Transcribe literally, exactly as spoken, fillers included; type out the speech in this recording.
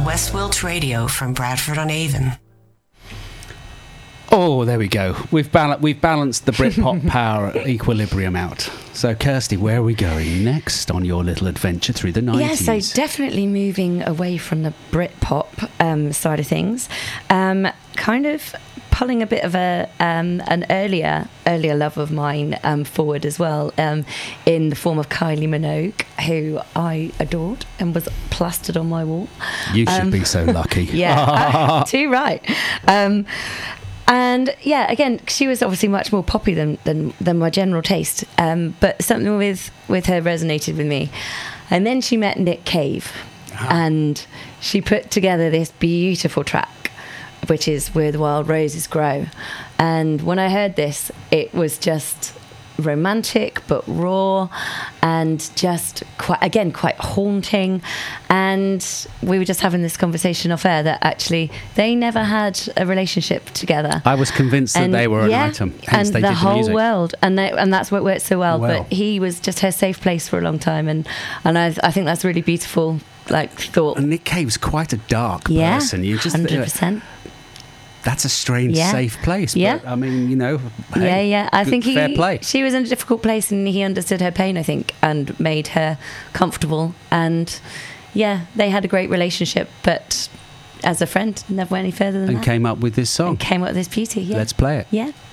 West Wilts Radio from Bradford-on-Avon. Oh, there we go. We've, bal- we've balanced the Britpop power equilibrium out. So, Kirsty, where are we going next on your little adventure through the nineties? Yeah, so definitely moving away from the Britpop um, side of things. Um, kind of pulling a bit of a um, an earlier earlier love of mine um, forward as well, um, in the form of Kylie Minogue, who I adored and was plastered on my wall. You should um, be so lucky. Yeah, uh, too right. Um, And yeah, again, she was obviously much more poppy than than, than my general taste. Um, but something with, with her resonated with me. And then she met Nick Cave, ah. and she put together this beautiful track, which is Where the Wild Roses Grow. And when I heard this, it was just romantic but raw, and just quite again quite haunting. And we were just having this conversation off air that actually they never had a relationship together. I was convinced that and, they were yeah, an item, hence and they the did whole the music. world, and they, and that's what worked so well. well. But he was just her safe place for a long time, and and I I think that's really beautiful. Like thought. And Nick Cave's quite a dark yeah, person. You just hundred percent. That's a strange, yeah. safe place. Yeah. But, I mean, you know. Hey, yeah, yeah. I good, think he, fair play. She was in a difficult place, and he understood her pain, I think, and made her comfortable. And yeah, they had a great relationship, but as a friend, never went any further than and that. came up with this song. And came up with this beauty. Yeah. Let's play it. Yeah.